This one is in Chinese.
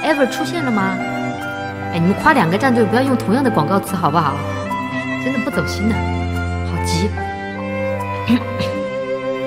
ever 出现了吗？哎，你们夸2个战队不要用同样的广告词好不好？真的不走心的。